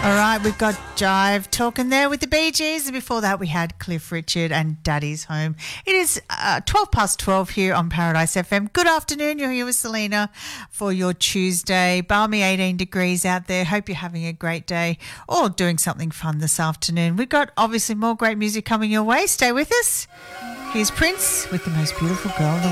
All right, we've got Jive talking there with the Bee Gees, and before that we had Cliff Richard and Daddy's Home. It is 12 here on Paradise FM. Good afternoon, you're here with Selena for your Tuesday. Balmy 18 degrees out there. Hope you're having a great day or doing something fun this afternoon. We've got obviously more great music coming your way. Stay with us. Here's Prince with The Most Beautiful Girl in the World.